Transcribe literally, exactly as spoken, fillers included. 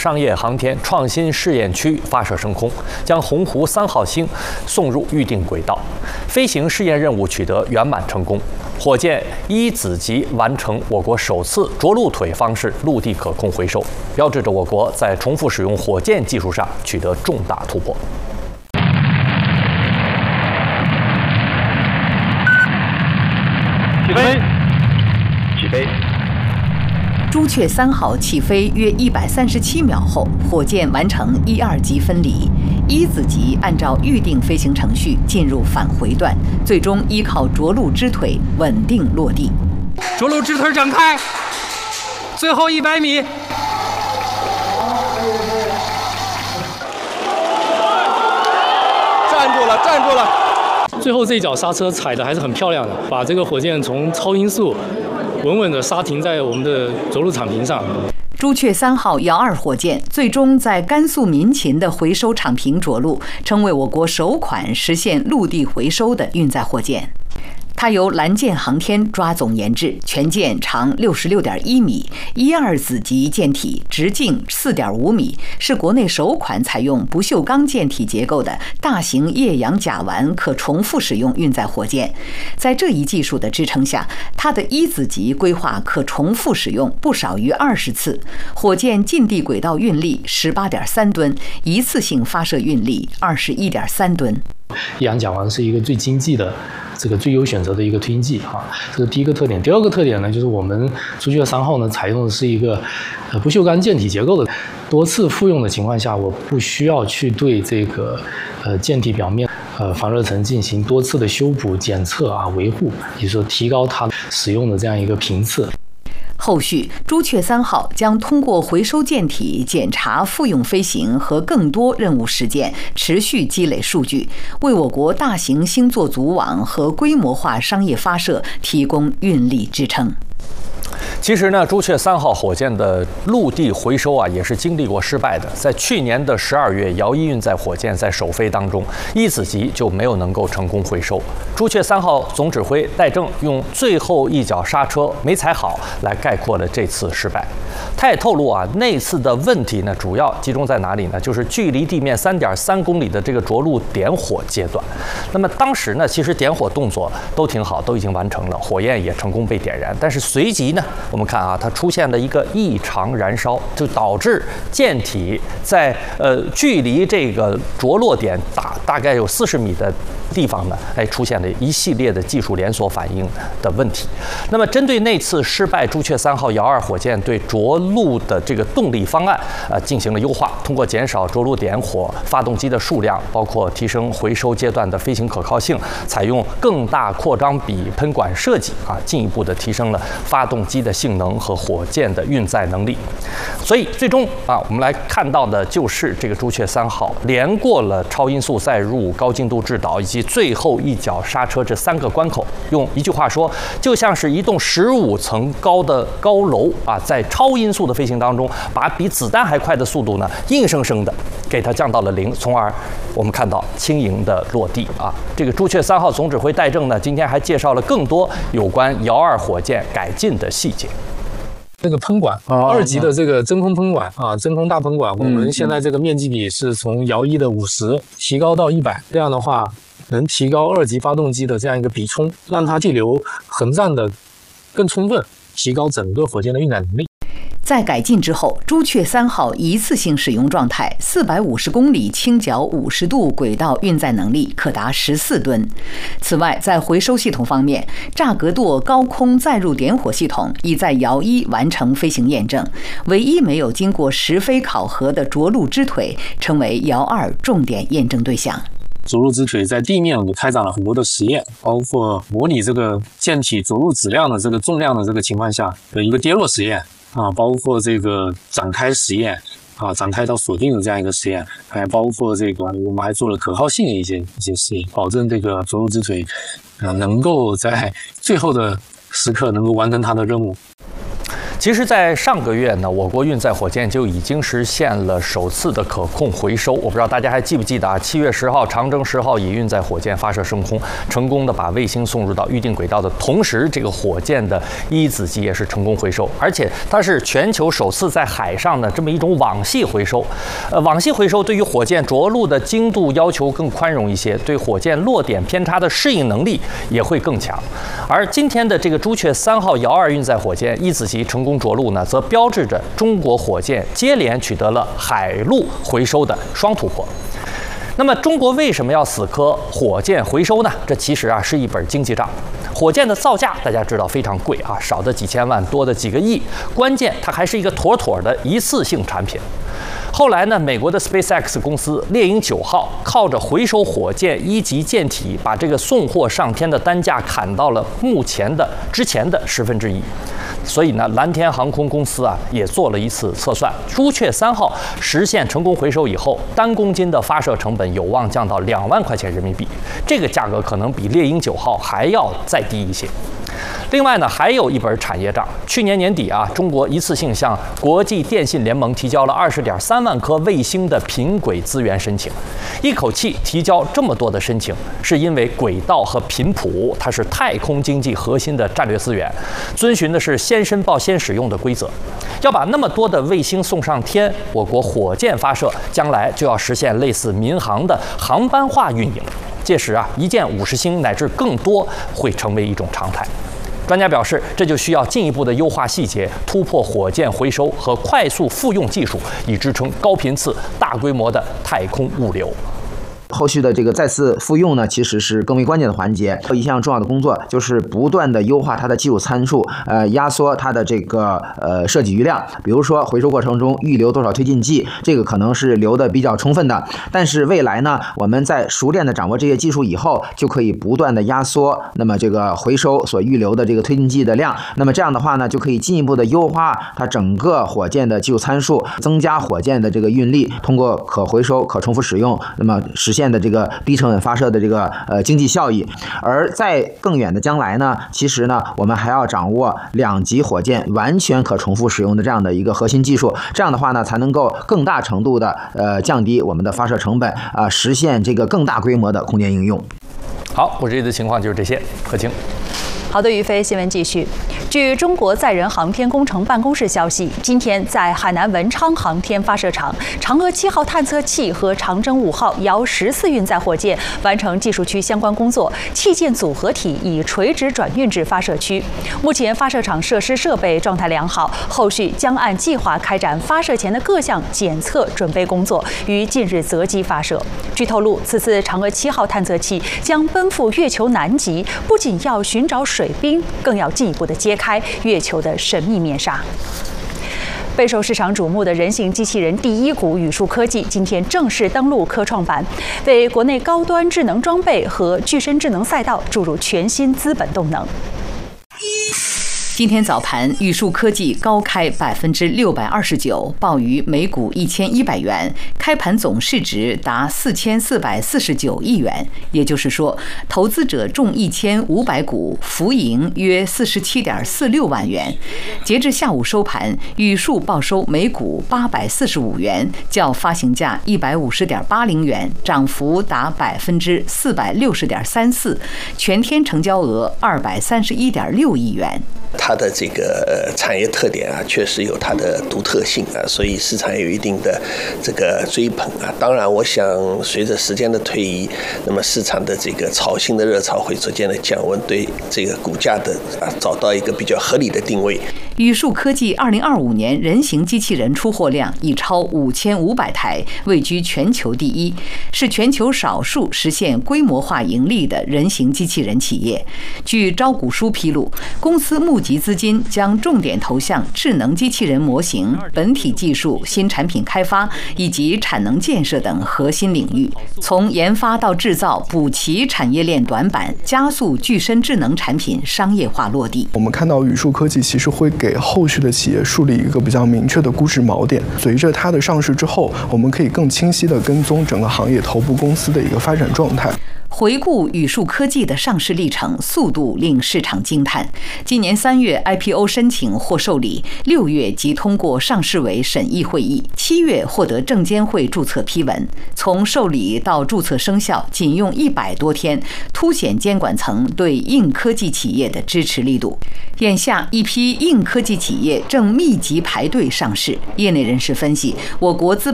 商业航天创新试验区发射升空，将鸿鹄三号星送入预定轨道，飞行试验任务取得圆满成功。火箭一子级完成我国首次着陆腿方式陆地可控回收，标志着我国在重复使用火箭技术上取得重大突破。 起飞，起飞。 朱雀三号起飞约一百三十七秒后，火箭完成一二级分离，一子级按照预定飞行程序进入返回段，最终依靠着陆支腿稳定落地。 着陆支腿展开，最后一百米。 站住了，站住了！ 最后这一脚刹车踩的还是很漂亮的，把这个火箭从超音速稳稳地刹停在我们的着陆场坪上。 朱雀三号遥二火箭最终在甘肃民勤的回收场坪着陆，成为我国首款实现陆地回收的运载火箭。 它由蓝箭航天抓总研制，全舰长六十六点一米，一二子级舰体直径四点五米，是国内首款采用不锈钢舰体结构的大型液氧甲烷可重复使用运载火箭。在这一技术的支撑下，它的一子级规划可重复使用不少于二十次，火箭近地轨道运力十八点三吨，一次性发射运力二十一点三吨。 液氧甲烷是一个最经济的、这个最优选择的一个推进剂哈，这是第一个特点。第二个特点呢，就是我们朱雀三号呢采用的是一个呃不锈钢舰体结构的，多次复用的情况下，我不需要去对这个呃舰体表面呃防热层进行多次的修补、检测啊、维护，也就是说提高它使用的这样一个频次。 后续，朱雀三号将通过回收舰体检查复用飞行和更多任务实践，持续积累数据，为我国大型星座组网和规模化商业发射提供运力支撑。 其实呢，朱雀三号火箭的陆地回收啊，也是经历过失败的。在去年的十二月，遥一运载火箭在首飞当中，一子级就没有能够成功回收。朱雀三号总指挥戴正用最后一脚刹车没踩好来概括了这次失败。他也透露啊，那次的问题呢，主要集中在哪里呢？就是距离地面三点三公里的这个着陆点火阶段。那么当时呢，其实点火动作都挺好，都已经完成了，火焰也成功被点燃。但是随即呢，我们看啊，它出现了一个异常燃烧，就导致舰体在呃距离这个着落点大大概有四十米的地方呢，哎，出现了一系列的技术连锁反应的问题。那么针对那次失败，朱雀三号遥二火箭对着陆的这个动力方案呃进行了优化，通过减少着陆点火发动机的数量，包括提升回收阶段的飞行可靠性，采用更大扩张比喷管设计啊，进一步的提升了发动机的性能和火箭的运载能力。所以最终啊，我们来看到的就是这个朱雀三号连过了超音速载入、高精度制导以及最后一脚刹车这三个关口。用一句话说，就像是一栋十五层高的高楼啊，在超音速的飞行当中，把比子弹还快的速度呢，硬生生的给它降到了零，从而我们看到轻盈的落地啊。这个朱雀三号总指挥戴正呢，今天还介绍了更多有关遥二火箭改进的细节。 这个喷管， 哦、 二级的这个真空喷管啊，真空大喷管，我们现在这个面积比是从遥一的五十提高到一百，这样的话能提高二级发动机的这样一个比冲，让它气流横站的更充分，提高整个火箭的运载能力。 在改进之后，朱雀三号一次性使用状态，四百五十公里倾角五十度轨道运载能力可达十四吨。此外，在回收系统方面，炸格垛高空载入点火系统已在遥一完成飞行验证，唯一没有经过实飞考核的着陆支腿成为遥二重点验证对象。 着陆支腿在地面我们开展了很多的实验，包括模拟这个舰体着陆质量的这个重量的这个情况下的一个跌落实验啊，包括这个展开实验啊，展开到锁定的这样一个实验，还包括这个我们还做了可靠性的一些一些实验，保证这个着陆支腿啊能够在最后的时刻能够完成它的任务。 其实，在上个月呢，我国运载火箭就已经实现了首次的可控回收。我不知道大家还记不记得啊？七月十号，长征十号乙运载火箭发射升空，成功的把卫星送入到预定轨道的同时，这个火箭的一子级也是成功回收，而且它是全球首次在海上的这么一种网系回收。呃，网系回收对于火箭着陆的精度要求更宽容一些，对火箭落点偏差的适应能力也会更强。而今天的这个朱雀三号遥二运载火箭一子级成功着陆呢，则标志着中国火箭接连取得了海陆回收的双突破。那么，中国为什么要死磕火箭回收呢？这其实啊是一本经济账。火箭的造价大家知道非常贵啊，少的几千万，多的几个亿。关键它还是一个妥妥的一次性产品。后来呢，美国的 SpaceX 公司猎鹰九号靠着回收火箭一级舰体，把这个送货上天的单价砍到了目前的之前的十分之一。所以呢，蓝天航空公司啊也做了一次测算，朱雀三号实现成功回收以后，单公斤的发射成本有望降到两万块钱人民币，这个价格可能比猎鹰九号还要再低一些。另外呢，还有一本产业账。去年年底啊，中国一次性向国际电信联盟提交了二十点三万颗卫星的频轨资源申请。一口气提交这么多的申请，是因为轨道和频谱它是太空经济核心的战略资源，遵循的是先申报先使用的规则。要把那么多的卫星送上天，我国火箭发射将来就要实现类似民航的航班化运营。届时啊，一箭五十星乃至更多会成为一种常态。专家表示，这就需要进一步的优化细节，突破火箭回收和快速复用技术，以支撑高频次、大规模的太空物流。 后续的这个再次复用呢，其实是更为关键的环节。一项重要的工作就是不断的优化它的技术参数，呃，压缩它的这个呃设计余量。比如说回收过程中预留多少推进剂，这个可能是留的比较充分的。但是未来呢，我们在熟练的掌握这些技术以后，就可以不断的压缩那么这个回收所预留的这个推进剂的量。那么这样的话呢，就可以进一步的优化它整个火箭的技术参数，增加火箭的这个运力，通过可回收、可重复使用，那么实现的这个低成本发射的这个呃经济效益。而在更远的将来呢，其实呢，我们还要掌握两级火箭完全可重复使用的这样的一个核心技术。这样的话呢，才能够更大程度的呃降低我们的发射成本啊、呃，实现这个更大规模的空间应用。 好，我这里的情况就是这些。何清。 好的，于飞，新闻继续。据中国载人航天工程办公室消息，今天在海南文昌航天发射场，嫦娥七号探测器和长征五号遥十四运载火箭完成技术区相关工作，器件组合体已垂直转运至发射区。目前发射场设施设备状态良好，后续将按计划开展发射前的各项检测准备工作，于近日择机发射。据透露，此次嫦娥七号探测器将奔赴月球南极，不仅要寻找水冰，更要进一步的揭开月球的神秘面纱。备受市场瞩目的人形机器人第一股宇树科技今天正式登陆科创板，为国内高端智能装备和具身智能赛道注入全新资本动能。 今天早盘，宇树科技高开百分之六百二十九，报于每股一千一百元，开盘总市值达四千四百四十九亿元。也就是说，投资者中一千五百股，浮盈约四十七点四六万元。截至下午收盘，宇树报收每股八百四十五元，较发行价一百五十点八零元，涨幅达百分之四百六十点三四，全天成交额二百三十一点六亿元。 它的这个产业特点啊，确实有它的独特性啊，所以市场有一定的这个追捧啊。当然，我想随着时间的推移，那么市场的这个炒新的热潮会逐渐的降温，对这个股价的啊找到一个比较合理的定位。 宇树科技二零二五年人形机器人出货量已超五千五百台，位居全球第一，是全球少数实现规模化盈利的人形机器人企业。据招股书披露，公司募集资金将重点投向智能机器人模型、本体技术、新产品开发以及产能建设等核心领域，从研发到制造，补齐产业链短板，加速具身智能产品商业化落地。 我们看到宇树科技其实会给后续的企业树立一个比较明确的估值锚点，随着它的上市之后，我们可以更清晰地跟踪整个行业头部公司的一个发展状态。 回顾宇树科技的上市历程，速度令市场惊叹。今年三月 I P O 申请获受理，六月即通过上市委审议会议，七月获得证监会注册批文。从受理到注册生效，仅用一百多天，凸显监管层对硬科技企业的支持力度。眼下，一批硬科技企业正密集排队上市。业内人士分析，我国资